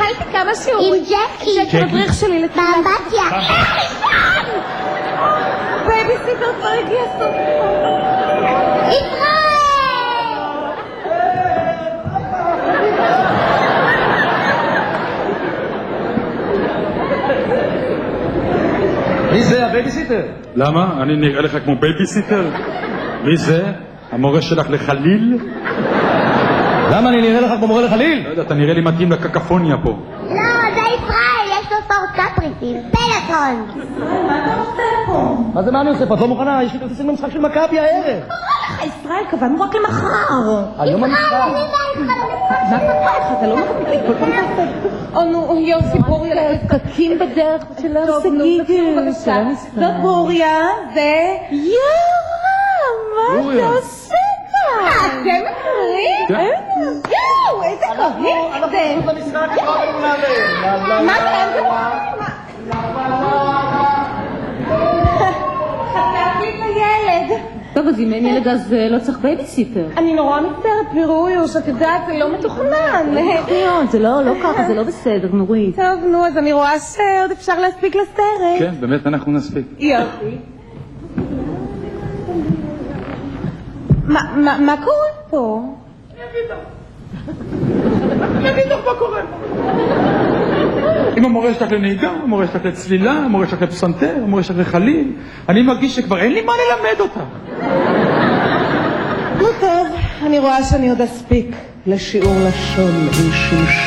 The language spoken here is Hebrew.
קיבלתי כמה שיעורים. עם ג'קי. ג'קי מדריך שלי לתמונה. באמבטיה. בייביסיטר כבר הגיע סוף. ישראל! מי זה הבייביסיטר? למה? אני נראה לך כמו בייביסיטר? מי זה? המורה שלך לחליל? למה אני נראה לך כמו מורה לחליל? לא יודע, אתה נראה לי מתאים לקקפוניה פה. לא, זה ישראל, יש לו סורצה פריטים. פלאפון. מה זה מה אני עושה פה? את לא מוכנה? יש לי כרטיסים למשחק של מכבי הערב. ישראל, קבענו רק למחר. היום המשחק. מה קרה לך? אתה לא מקבל כל פעם תעשה. נו, יוסי בוריה, פקקים בדרך שלא סגיגל. זאת בוריה, זה... מה אתה עושה כאן? אתם מכירים? יואו, איזה כהים זה. אנחנו במשחק כבר נעלה. מה זה? חטף לי את הילד. טוב, אז אם אין ילד אז לא צריך בייביסיטר. אני נורא מצטערת, פירויוש, את יודעת, זה לא מתוכנן. זה לא ככה, זה לא בסדר, נורית. טוב, נו, אז אני רואה שעוד אפשר להספיק לסרט. כן, באמת אנחנו נספיק. יופי. מה קורה פה? אני אגיד לך מה קורה. אם המורה שלך לנהיגה, המורה שלך לצלילה, המורה שלך לפסנתר, המורה שלך לחליל, אני מרגיש שכבר אין לי מה ללמד אותה. נו טוב, אני רואה שאני עוד אספיק לשיעור לשון עם שמשון.